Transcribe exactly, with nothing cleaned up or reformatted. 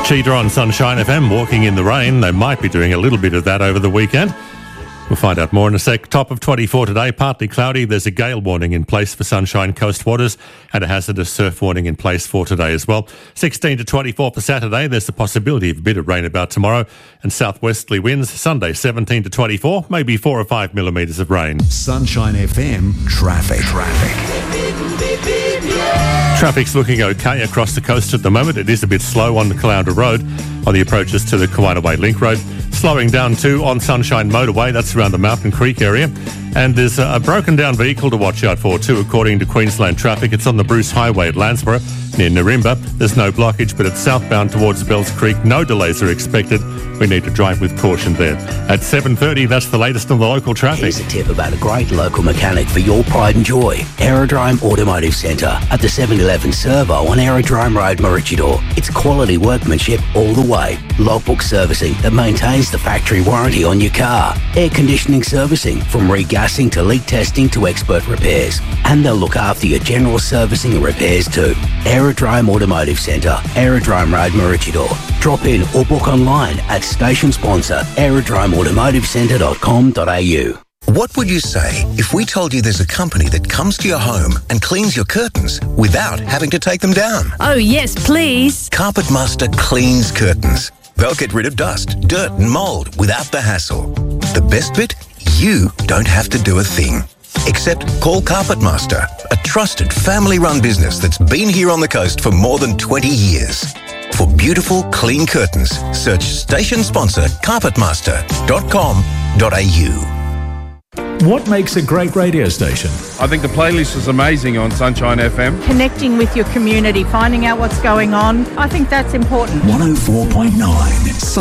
Cheetah on Sunshine F M, walking in the rain. They might be doing a little bit of that over the weekend. We'll find out more in a sec. Top of twenty-four today, partly cloudy. There's a gale warning in place for Sunshine Coast waters and a hazardous surf warning in place for today as well. sixteen to twenty-four for Saturday. There's the possibility of a bit of rain about tomorrow and southwesterly winds. Sunday, seventeen to twenty-four, maybe four or five millimetres of rain. Sunshine F M traffic. Traffic. Traffic's looking okay across the coast at the moment. It is a bit slow on the Caloundra Road on the approaches to the Kawanaway Link Road. Slowing down too on Sunshine Motorway, that's around the Mountain Creek area. And there's a broken down vehicle to watch out for too, according to Queensland Traffic. It's on the Bruce Highway at Landsborough near Narimba. There's no blockage, but it's southbound towards Bells Creek. No delays are expected. We need to drive with caution there. At seven thirty, that's the latest on the local traffic. Here's a tip about a great local mechanic for your pride and joy. Aerodrome Automotive Centre at the seven eleven Servo on Aerodrome Road, Maroochydore. It's quality workmanship all the way. Logbook servicing that maintains the factory warranty on your car. Air conditioning servicing from regassing to leak testing to expert repairs. And they'll look after your general servicing and repairs too. Aerodrome Automotive Centre, Aerodrome Road, Maroochydore. Drop in or book online at station sponsor aerodrome automotive centre dot com dot a u. What would you say if we told you there's a company that comes to your home and cleans your curtains without having to take them down? Oh, yes, please. Carpet Master cleans curtains. They'll get rid of dust, dirt and mould without the hassle. The best bit? You don't have to do a thing. Except call Carpet Master, a trusted family-run business that's been here on the coast for more than twenty years. For beautiful, clean curtains, search station sponsor carpet master dot com dot a u. What makes a great radio station? I think the playlist is amazing on Sunshine F M. Connecting with your community, finding out what's going on. I think that's important. one oh four point nine